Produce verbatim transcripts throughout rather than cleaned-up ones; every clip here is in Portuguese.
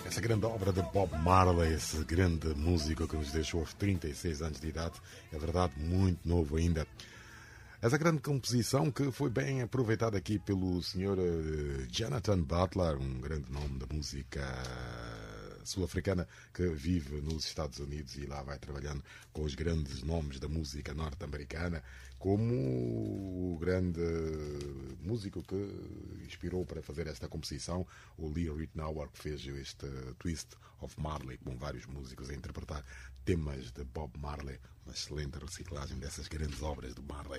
Essa grande obra de Bob Marley, esse grande músico que nos deixou aos trinta e seis anos de idade, é verdade, muito novo ainda. Essa grande composição que foi bem aproveitada aqui pelo senhor Jonathan Butler, um grande nome da música sul-africana que vive nos Estados Unidos e lá vai trabalhando com os grandes nomes da música norte-americana, como o grande músico que inspirou para fazer esta composição, o Lee Ritenour, que fez este Twist of Marley, com vários músicos a interpretar temas de Bob Marley, uma excelente reciclagem dessas grandes obras do Marley.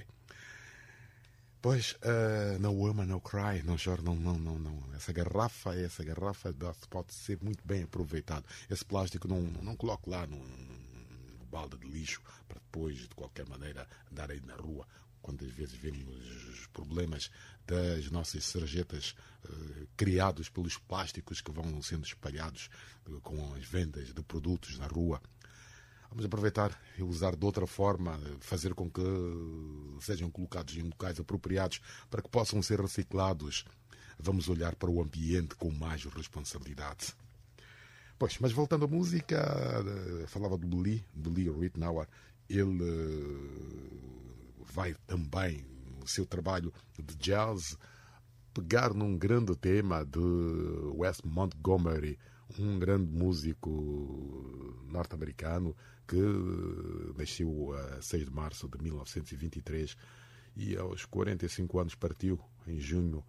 Pois, uh, No Woman, No Cry, não chore, não, não, não, não. Essa garrafa, essa garrafa pode ser muito bem aproveitado. Esse plástico não, não coloque lá num, num balde de lixo para depois, de qualquer maneira, andar aí na rua. Quantas vezes vemos os problemas das nossas sarjetas uh, criados pelos plásticos que vão sendo espalhados uh, com as vendas de produtos na rua. Vamos aproveitar e usar de outra forma, fazer com que sejam colocados em locais apropriados para que possam ser reciclados. Vamos olhar para o ambiente com mais responsabilidade. Pois, mas voltando à música, falava do Lee, do Lee Ritenour. Ele vai também, no seu trabalho de jazz, pegar num grande tema de Wes Montgomery, um grande músico norte-americano que nasceu a seis de março de mil novecentos e vinte e três e aos quarenta e cinco anos partiu em junho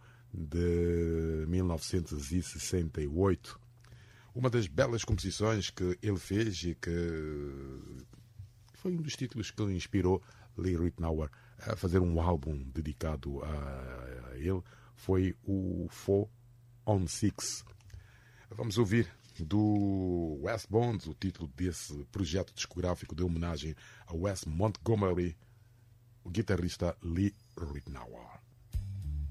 de mil novecentos e sessenta e oito. Uma das belas composições que ele fez e que foi um dos títulos que inspirou Lee Ritenour a fazer um álbum dedicado a ele foi o Four on Six. Vamos ouvir do Wes Bones, o título desse projeto discográfico de homenagem a Wes Montgomery, o guitarrista Lee Ritenour.